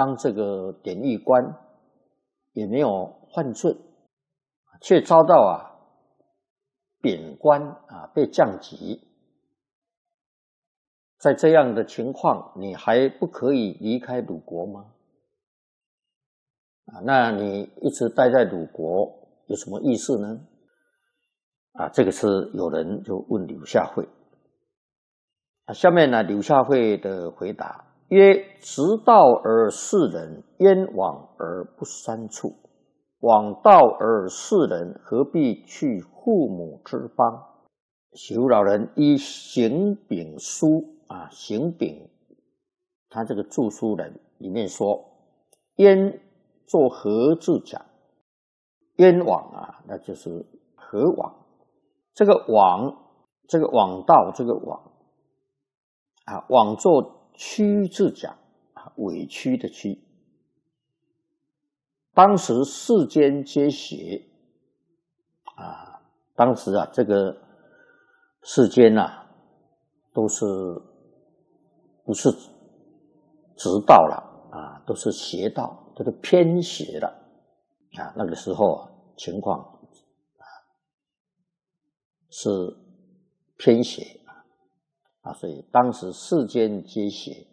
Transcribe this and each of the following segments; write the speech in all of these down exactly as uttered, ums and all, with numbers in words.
当这个典狱官，也没有犯罪，却遭到啊贬官啊，被降级。在这样的情况，你还不可以离开鲁国吗？啊，那你一直待在鲁国有什么意思呢？啊，这个是有人就问柳下惠。啊，下面呢，柳下惠的回答曰：“直道而事人，焉往而不三处？往道而事人，何必去父母之邦？”许夫老人依行丙书啊，行丙他这个著书人里面说：“焉作何字讲？焉往啊，那就是何往？这个往，这个往道，这个往啊，往作屈字讲啊，委屈的屈。当时世间皆邪啊，当时啊，这个世间啊，都是不是直道了啊，都是邪道，都是偏邪了啊。那个时候啊，情况啊是偏邪啊，所以当时世间皆邪。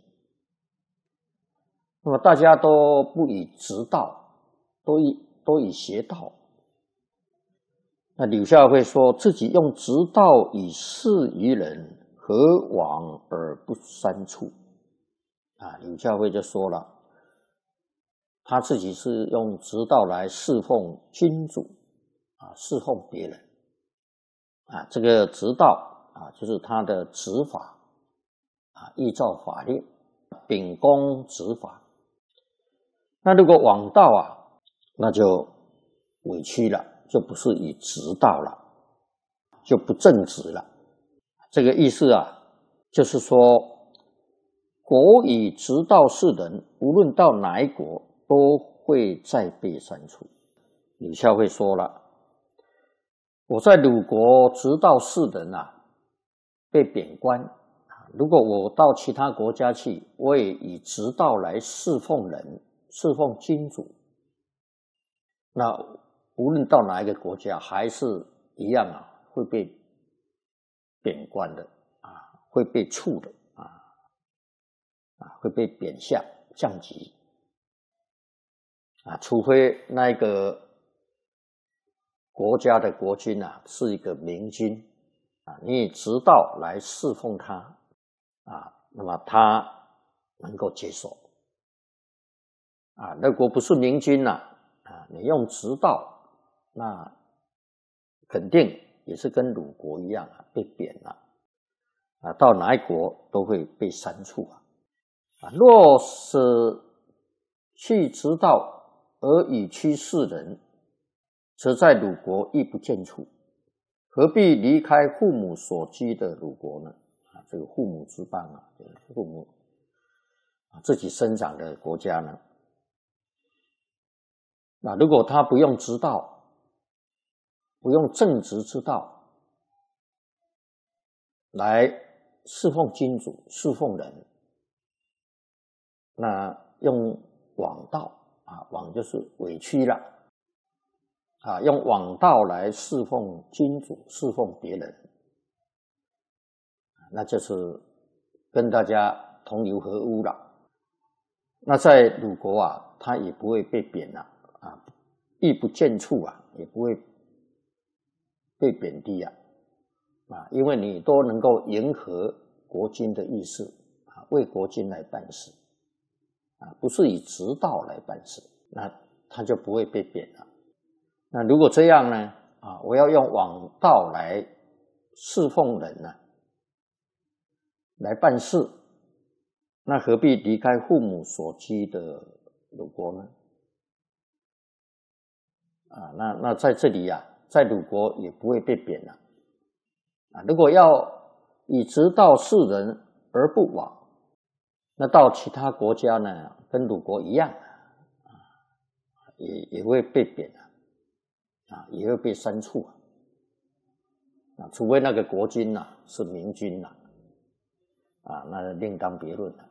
那么大家都不以直道，都以都以邪道。那柳下惠说自己用直道以示于人，何往而不三处？啊，柳下惠就说了，他自己是用直道来侍奉君主啊，侍奉别人啊。这个直道啊，就是他的执法啊，依照法律，秉公执法。那如果枉道啊，那就委屈了，就不是以直道了，就不正直了。这个意思啊，就是说国以直道事人，无论到哪一国，都会再被删除。柳下惠说了，我在鲁国直道事人啊，被贬官，如果我到其他国家去，我也以直道来侍奉人，侍奉君主，那无论到哪一个国家，还是一样啊，会被贬官的啊，会被处的啊，啊，会被贬下降级啊，除非那个国家的国君啊是一个明君啊，你以直道来侍奉他啊，那么他能够接受啊。如果不是明君呐啊，你用直道，那肯定也是跟鲁国一样啊，被贬了啊，到哪一国都会被删除啊。啊，若是去直道而以屈世人，则在鲁国亦不见处，何必离开父母所居的鲁国呢？啊，这个父母之邦啊，父母啊自己生长的国家呢？那如果他不用直道，不用正直之道来侍奉君主、侍奉人，那用枉道啊，枉就是委屈了啊，用枉道来侍奉君主、侍奉别人，那就是跟大家同流合污了。那在鲁国啊，他也不会被贬了啊，亦不见处啊，也不会被贬低啊，啊，因为你都能够迎合国君的意思啊，为国君来办事啊，不是以直道来办事，那他就不会被贬了。那如果这样呢？啊，我要用枉道来侍奉人呢、啊，来办事，那何必离开父母所居的鲁国呢？啊，那那在这里啊，在鲁国也不会被贬了啊。如果要以直道事人而不往，那到其他国家呢，跟鲁国一样啊，也也会被贬了。啊，也会被删除啊！啊，除非那个国君呐、啊、是明君呐、啊，啊，那另当别论了。